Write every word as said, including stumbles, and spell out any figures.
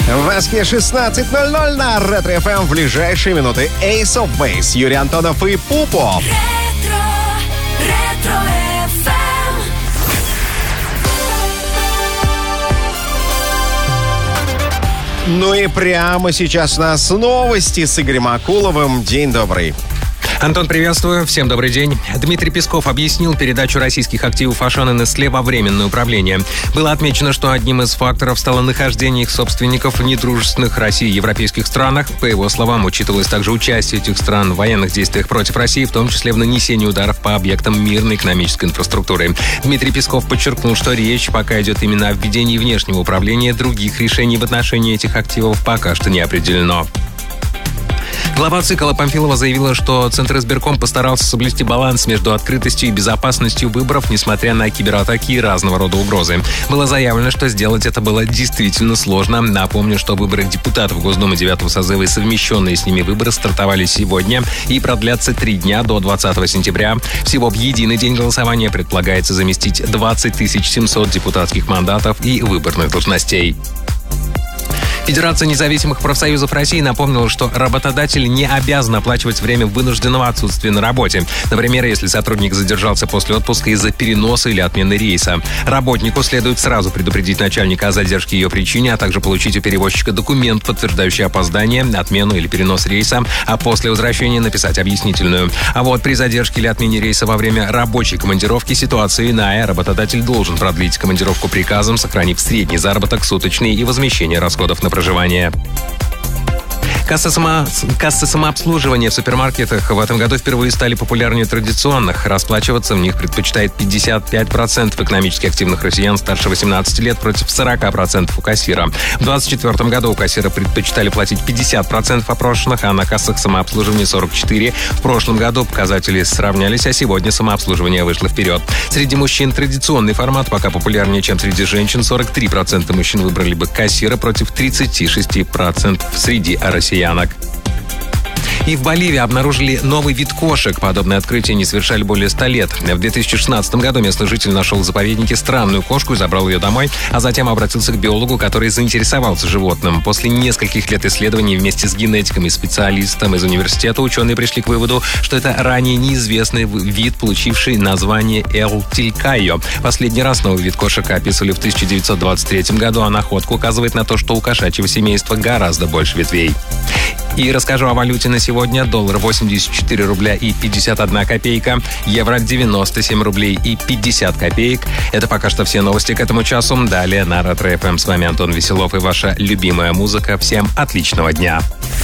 В Москве шестнадцать ноль ноль на Ретро эф эм. В ближайшие минуты Ace of Base, Юрий Антонов и Пупо. Ретро, Ретро эф эм. Ну и прямо сейчас у нас новости с Игорем Акуловым. День добрый. Антон, приветствую. Всем добрый день. Дмитрий Песков объяснил передачу российских активов Ашан и Nestlé во временное управление. Было отмечено, что одним из факторов стало нахождение их собственников в недружественных России и европейских странах. По его словам, учитывалось также участие этих стран в военных действиях против России, в том числе в нанесении ударов по объектам мирной экономической инфраструктуры. Дмитрий Песков подчеркнул, что речь пока идет именно о введении внешнего управления. Других решений в отношении этих активов пока что не определено. Глава ЦИКа Памфилова заявила, что Центризбирком постарался соблюсти баланс между открытостью и безопасностью выборов, несмотря на кибератаки и разного рода угрозы. Было заявлено, что сделать это было действительно сложно. Напомню, что выборы депутатов Госдумы девятого созыва и совмещенные с ними выборы стартовали сегодня и продлятся три дня до двадцатого сентября. Всего в единый день голосования предполагается заместить двадцать тысяч семьсот депутатских мандатов и выборных должностей. Федерация независимых профсоюзов России напомнила, что работодатель не обязан оплачивать время вынужденного отсутствия на работе. Например, если сотрудник задержался после отпуска из-за переноса или отмены рейса. Работнику следует сразу предупредить начальника о задержке и ее причине, а также получить у перевозчика документ, подтверждающий опоздание, отмену или перенос рейса, а после возвращения написать объяснительную. А вот при задержке или отмене рейса во время рабочей командировки ситуация иная. Работодатель должен продлить командировку приказом, сохранив средний заработок, суточный и возмещение расходов на проживания. Кассы, само... Кассы самообслуживания в супермаркетах в этом году впервые стали популярнее традиционных. Расплачиваться в них предпочитает пятьдесят пять процентов экономически активных россиян старше восемнадцати лет против сорок процентов у кассира. В две тысячи двадцать четвёртом году у кассира предпочитали платить пятьдесят процентов опрошенных, а на кассах самообслуживания сорок четыре процента. В прошлом году показатели сравнялись, а сегодня самообслуживание вышло вперед. Среди мужчин традиционный формат пока популярнее, чем среди женщин. сорок три процента мужчин выбрали бы кассира против тридцать шесть процентов среди россиян. И в Боливии обнаружили новый вид кошек. Подобное открытие не совершали более ста лет. В две тысячи шестнадцатом году местный житель нашел в заповеднике странную кошку и забрал ее домой, а затем обратился к биологу, который заинтересовался животным. После нескольких лет исследований вместе с генетиком и специалистом из университета ученые пришли к выводу, что это ранее неизвестный вид, получивший название Эл Тилькайо. Последний раз новый вид кошек описывали в тысяча девятьсот двадцать третьем году, а находка указывает на то, что у кошачьего семейства гораздо больше ветвей. И расскажу о валюте на сегодня. Доллар восемьдесят четыре рубля и пятьдесят одна копейка. Евро девяносто семь рублей и пятьдесят копеек. Это пока что все новости к этому часу. Далее на Ретро эф эм. С вами Антон Веселов и ваша любимая музыка. Всем отличного дня.